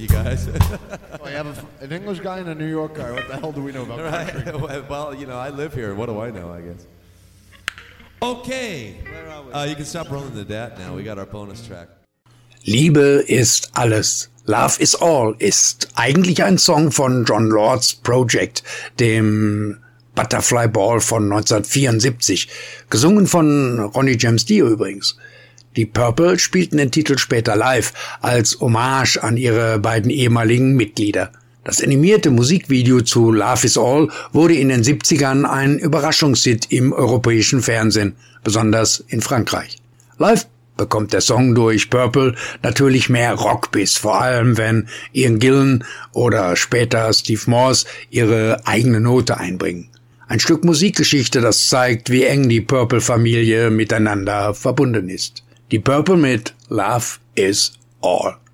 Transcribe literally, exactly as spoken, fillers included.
you guys. Well, you have a, an English guy and a New York guy. What the hell do we know about country? Right. Well, you know, I live here. What do I know, I guess. Okay. Uh, you can stop rolling the dat now. We got our bonus track. Liebe ist alles. Love is All ist eigentlich ein Song von Jon Lord's Project, dem Butterfly Ball von neunzehnhundertvierundsiebzig, gesungen von Ronnie James Dio übrigens. Die Purple spielten den Titel später live als Hommage an ihre beiden ehemaligen Mitglieder. Das animierte Musikvideo zu Love is All wurde in den siebzigern ein Überraschungshit im europäischen Fernsehen, besonders in Frankreich. Live bekommt der Song durch Purple natürlich mehr Rockbiss, vor allem wenn Ian Gillan oder später Steve Morse ihre eigene Note einbringen. Ein Stück Musikgeschichte, das zeigt, wie eng die Purple-Familie miteinander verbunden ist. Die Purple mit Love is All.